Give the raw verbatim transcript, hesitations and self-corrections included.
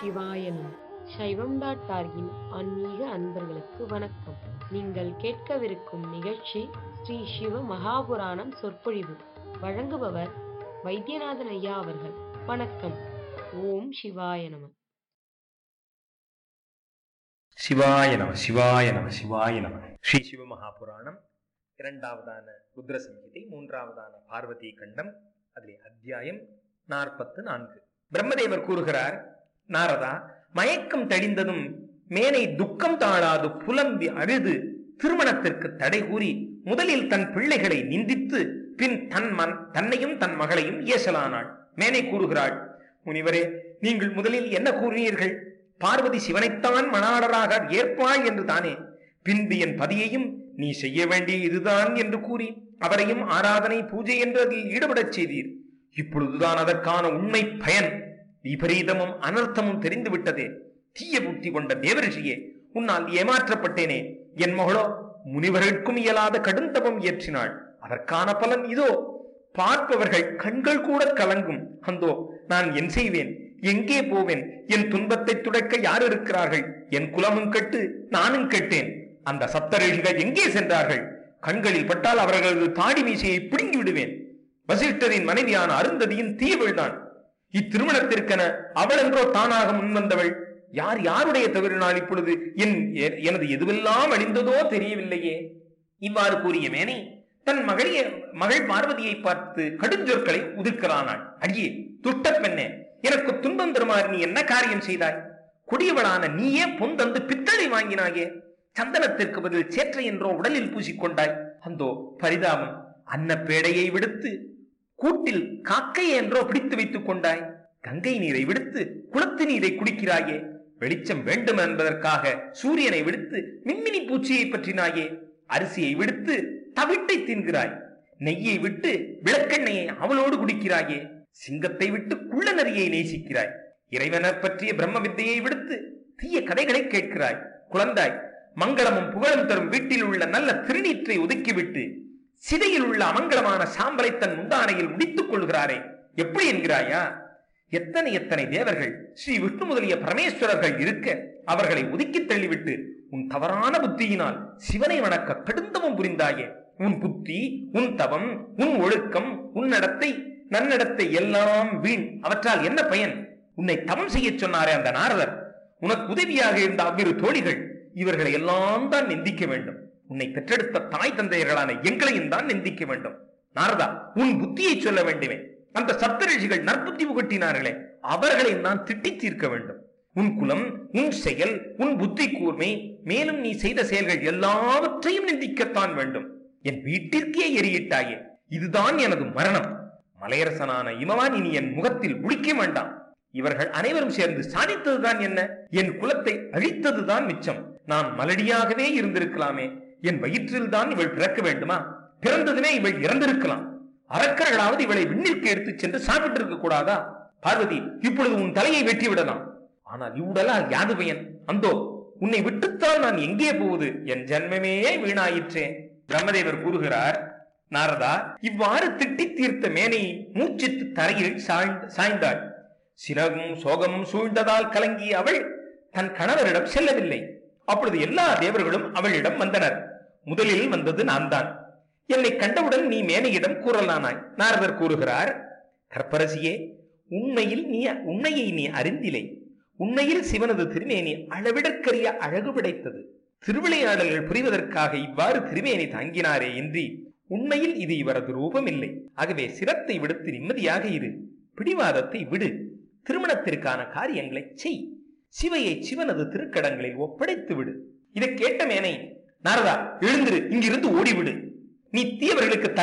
சிவாய நம. சைவம் டாட் டார்கின் ஆன்மீக அன்பர்களுக்கு வணக்கம். நீங்கள் கேட்கவிருக்கும் நிகழ்ச்சி ஸ்ரீ சிவ மகாபுராணம் சொற்பொழிவு. வழங்குபவர் வைத்தியநாதன் ஐயா அவர்கள். வணக்கம். ஓம் சிவாய நம. சிவாய நம சிவாய நம சிவாய நம. ஸ்ரீ சிவ மகாபுராணம் இரண்டாவதான ருத்ர சம்ஹிதை, மூன்றாவதான பார்வதி கண்டம், அதிலே அத்தியாயம் நாற்பத்து நான்கு. பிரம்மதேவர் கூறுகிறார், நாரதா, மயக்கம் தெளிந்ததும் மேனை துக்கம் தாழாது புலம்பி அழுது திருமணத்திற்கு தடை கூறி முதலில் தன் பிள்ளைகளை நிந்தித்து பின் தன் மன் தன்னையும் தன் மகளையும் ஏசலானாள். மேனை கூறுகிறாள், முனிவரே, நீங்கள் முதலில் என்ன கூறினீர்கள்? பார்வதி சிவனைத்தான் மணாளராக ஏற்பாள் என்று தானே. பின்பு என் பதியையும் நீ செய்ய வேண்டிய இதுதான் என்று கூறி அவரையும் ஆராதனை பூஜை என்று அதில் ஈடுபடச் செய்தீர். இப்பொழுதுதான் அதற்கான உண்மை பயன் விபரீதமும் அனர்த்தமும் தெரிந்து விட்டதே. தீய புத்தி கொண்ட தேவரிஷியே, உன்னால் ஏமாற்றப்பட்டேனே. என் மகளோ முனிவர்களுக்கும் இயலாத கடுந்தபம் இயற்றினாள். அதற்கான பலன் இதோ. பார்ப்பவர்கள் கண்கள் கூட கலங்கும். அந்தோ நான் என் செய்வேன்? எங்கே போவேன்? என் துன்பத்தை துடைக்க யார் இருக்கிறார்கள்? என் குலமும் கெட்டு நானும் கெட்டேன். அந்த சப்தரிஷிகள் எங்கே சென்றார்கள்? கண்களில் பட்டால் அவர்களது தாடி மீசையை பிடுங்கி விடுவேன். வசிஷ்டரின் மனைவியான அருந்ததியின் தீயவள்தான். இத்திருமணத்திற்கென அவள் என்றோ தானாக முன்வந்தவள். யார் யாருடைய தவறினால் இப்பொழுது என் எனது எதுவெல்லாம் அழிந்ததோ தெரியவில்லையே. இவ்வாறு கூறிய மேனை தன் மகளிய மகள் பார்வதியை பார்த்து கடுஞ்சொற்களை உதிர்க்கிறானாள். அடியே துட்ட பெண்ணே, எனக்கு துன்பம் தருமாறு நீ என்ன காரியம் செய்தாய்? கொடியவளான நீயே பொன் தந்து பித்தளை வாங்கினாயே. சந்தனத்திற்கு பதில் சேற்றை என்றோ உடலில் பூசிக்கொண்டாய். அந்தோ பரிதாபம். அன்ன பேடையை விடுத்து கூட்டில் காக்கை என்றோ பிடித்து வைத்துக் கொண்டாய். கங்கை நீரை விடுத்து குளத்து நீரை குடிக்கிறாயே. வெளிச்சம் வேண்டும் என்பதற்காக சூரியனை விடுத்து மின்மினி பூச்சியை பற்றினாயே. அரிசியை விடுத்து தவிட்டை தின்கிறாய். நெய்யை விட்டு விளக்கெண்ணையை அவளோடு குடிக்கிறாயே. சிங்கத்தை விட்டு குள்ள நரியை நேசிக்கிறாய். இறைவனர் பற்றிய பிரம்ம வித்தையை விடுத்து தீய கதைகளை கேட்கிறாய். குழந்தாய், மங்களமும் புகழும் தரும் வீட்டில் உள்ள நல்ல திருநீற்றை ஒதுக்கிவிட்டு சிதையில் உள்ள அமங்கலமான சாம்பலை தன் முந்தானையில் முடித்துக் கொள்கிறாரே. எப்படி என்கிறாயா? எத்தனை எத்தனை தேவர்கள், ஸ்ரீ விஷ்ணு முதலிய பரமேஸ்வரர்கள் இருக்க அவர்களை ஒதுக்கி தள்ளிவிட்டு உன் தவறான புத்தியினால் சிவனை வணக்க கடுந்தமும் புரிந்தாயே. உன் புத்தி, உன் தவம், உன் ஒழுக்கம், உன் நடத்தை, நன்னடத்தை எல்லாம் வீண். அவற்றால் என்ன பயன்? உன்னை தவம் செய்ய சொன்னாரே அந்த நாரதர், உனக்கு உதவியாக இருந்த அவ்விரு தோழிகள், இவர்களை எல்லாம் தான் நிந்திக்க வேண்டும். உன்னை பெற்றெடுத்த தாய் தந்தையர்களான எங்களையும் தான் நிந்திக்க வேண்டும். நாரதா, உன் புத்தியை சொல்ல வேண்டுமே. அந்த சப்தரிஷிகள் நற்புத்தி புகட்டினார்களே, அவர்களை நான் திட்டி தீர்க்க வேண்டும். உன் குலம், உன் செயல், உன் புத்தி கூர்மை, மேலும் நீ செய்த செயல்கள் எல்லாவற்றையும் நிந்திக்கத்தான் வேண்டும். என் வீட்டிற்கே எரியிட்டாயே. இதுதான் எனது மரணம். மலையரசனான இமவான் இனி என் முகத்தில் முழிக்க வேண்டாம். இவர்கள் அனைவரும் சேர்ந்து சாதித்ததுதான் என்ன? என் குலத்தை அழித்ததுதான் மிச்சம். நான் மலடியாகவே இருந்திருக்கலாமே. என் வயிற்றில் தான் இவள் பிறக்க வேண்டுமா? பிறந்ததுமே இவள் இறந்திருக்கலாம். அரக்கர்களாவது இவளை விண்ணிற்கு எடுத்து சென்று சாப்பிட்டு இருக்க கூடாதா? பார்வதி, இப்பொழுது உன் தலையை வெட்டி விடலாம். ஆனால் இவ்வுடலால் யாது பயன்? அந்தோ உன்னை விட்டுத்தான் நான் எங்கே போவது? என் ஜன்மமே வீணாயிற்றே. பிரம்மதேவர் கூறுகிறார், நாரதா, இவ்வாறு திட்டி தீர்த்த மேனை மூச்சித்து தரையில் சாய்ந்தாள். சிறகும் சோகமும் சூழ்ந்ததால் கலங்கிய அவள் தன் கணவரிடம் செல்லவில்லை. அப்பொழுது எல்லா தேவர்களும் அவளிடம் வந்தனர். முதலில் வந்தது நான் தான். என்னை கண்டவுடன் நீ மேனையிடம் கூறலானாய். நாரதர் கூறுகிறார், கற்பரசியே, உண்மையில் நீ உண்மையை நீ அறிந்திலை. உண்மையில் சிவனது திருமேனி அளவிடற்கரிய அழகு படைத்தது. திருவிளையாடல்கள் புரிவதற்காக இவ்வாறு திருமேனி தாங்கினாரே இன்றி உண்மையில் இது இவரது ரூபம் இல்லை. ஆகவே சிரத்தை விடுத்து நிம்மதியாக இரு. பிடிவாதத்தை விடு. திருமணத்திற்கான காரியங்களை செய். சிவையை சிவனது திருக்கடங்களில் ஒப்படைத்து விடு. இதை கேட்ட மேனை, நாரதா, எழுந்திரு, இங்கிருந்து ஓடிவிடு. நீ தீயவர்களுக்கு